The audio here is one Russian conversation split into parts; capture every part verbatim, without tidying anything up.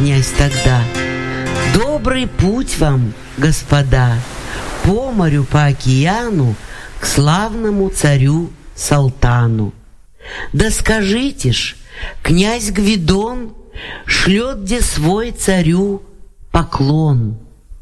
князь тогда: «Добрый путь вам, господа, по морю, по океану, к славному царю Салтану. Да скажите ж, князь Гвидон шлет где свой царю поклон».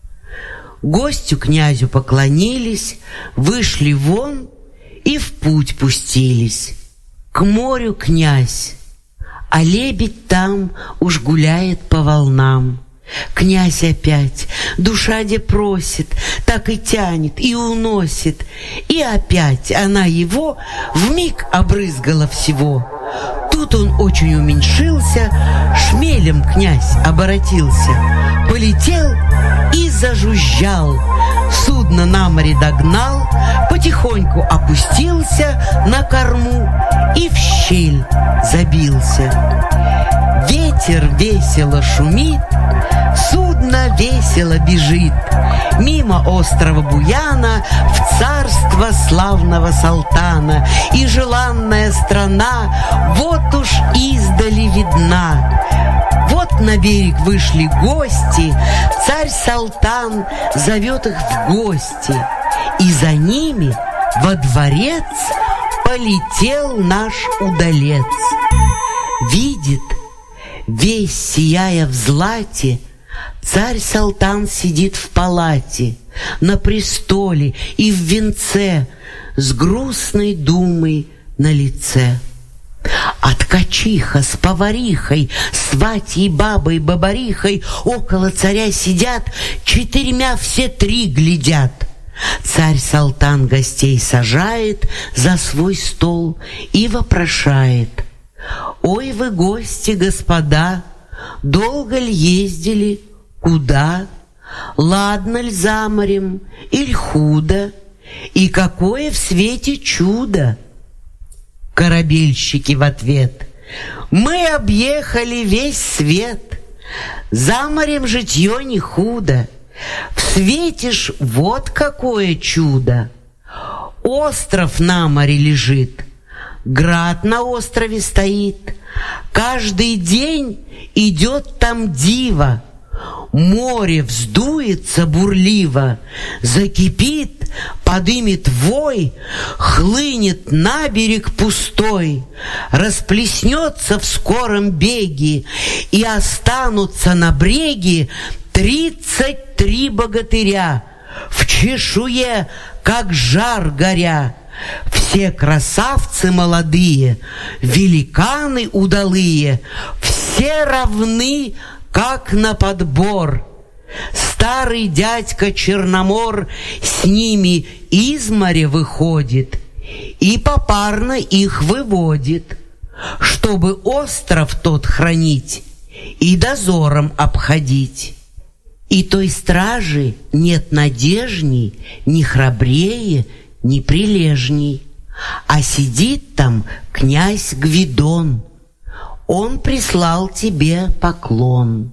Гостю князю поклонились, вышли вон и в путь пустились. К морю князь, а лебедь там уж гуляет по волнам. Князь опять, душа де просит, так и тянет и уносит. И опять она его вмиг обрызгала всего. Тут он очень уменьшился, шмелем князь оборотился, полетел и зажужжал. Судно на море догнал, потихоньку опустился на корму и в щель забился. Ветер весело шумит, судно весело бежит мимо острова Буяна в царство славного Салтана, и желанная страна вот уж издали видна. Вот на берег вышли гости, царь Салтан зовет их в гости, и за ними во дворец полетел наш удалец. Видит, весь сияя в злате, царь Салтан сидит в палате, на престоле и в венце, с грустной думой на лице. А ткачиха с поварихой, сватьей, бабой, бабарихой около царя сидят, четырьмя все три глядят. Царь Салтан гостей сажает за свой стол и вопрошает: «Ой вы, гости, господа, долго ли ездили, куда? Ладно ль за морем, иль худо? И какое в свете чудо?» Корабельщики в ответ: «Мы объехали весь свет, за морем житье не худо. В свете ж вот какое чудо! Остров на море лежит, град на острове стоит, каждый день идет там диво. Море вздуется бурливо, закипит, подымет вой, хлынет на берег пустой, расплеснется в скором беге, и останутся на бреге тридцать три богатыря, в чешуе, как жар горя. Все красавцы молодые, великаны удалые, все равны, как на подбор. Старый дядька Черномор с ними из моря выходит и попарно их выводит, чтобы остров тот хранить и дозором обходить. И той стражи нет надежней, ни храбрее, ни прилежней. А сидит там князь Гвидон, он прислал тебе поклон.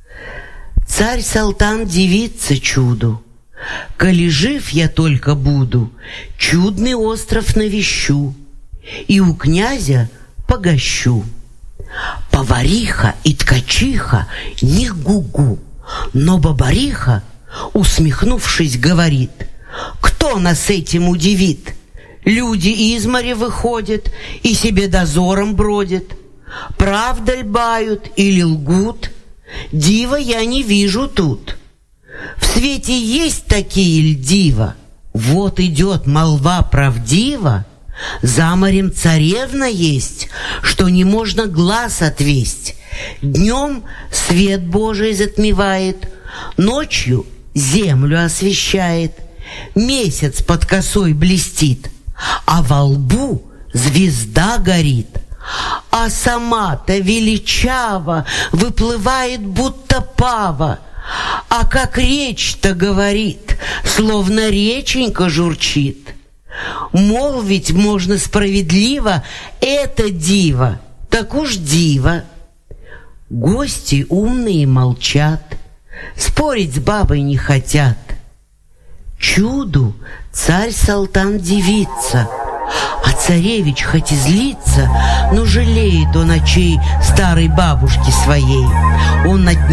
Царь Салтан дивится чуду: коли жив я только буду, чудный остров навещу и у князя погощу. Повариха и ткачиха не гугу, но бабариха, усмехнувшись, говорит: «Кто нас этим удивит? Люди из моря выходят и себе дозором бродят. Правда ль бают или лгут? Дива я не вижу тут. В свете есть такие ль дива? Вот идет молва правдива. За морем царевна есть, что не можно глаз отвесть. Днем свет Божий затмевает, ночью землю освещает. Месяц под косой блестит, а во лбу звезда горит. А сама-то величаво выплывает, будто пава. А как речь-то говорит, словно реченька журчит. Молвить можно справедливо: это диво, так уж диво». Гости умные молчат, спорить с бабой не хотят. Чуду царь Салтан дивится, а царевич хоть и злится, но жалеет он очей старой бабушки своей. Он над